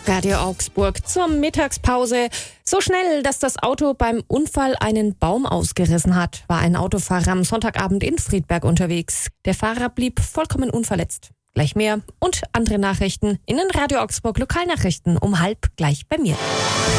Radio Augsburg zur Mittagspause. So schnell, dass das Auto beim Unfall einen Baum ausgerissen hat, war ein Autofahrer am Sonntagabend in Friedberg unterwegs. Der Fahrer blieb vollkommen unverletzt. Gleich mehr und andere Nachrichten in den Radio Augsburg Lokalnachrichten um 12:30 gleich bei mir.